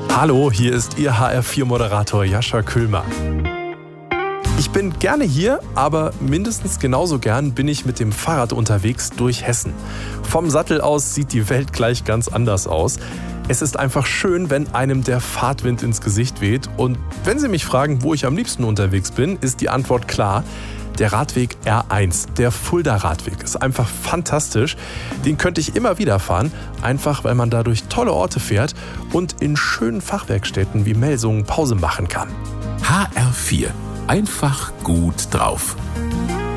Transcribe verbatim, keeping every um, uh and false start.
Hallo, hier ist Ihr H R vier Moderator Jascha Kühlmann. Ich bin gerne hier, aber mindestens genauso gern bin ich mit dem Fahrrad unterwegs durch Hessen. Vom Sattel aus sieht die Welt gleich ganz anders aus. Es ist einfach schön, wenn einem der Fahrtwind ins Gesicht weht. Und wenn Sie mich fragen, wo ich am liebsten unterwegs bin, ist die Antwort klar. Der Radweg R eins, der Fulda-Radweg, ist einfach fantastisch. Den könnte ich immer wieder fahren, einfach weil man da durch tolle Orte fährt und in schönen Fachwerkstätten wie Melsungen Pause machen kann. H R vier. Einfach gut drauf.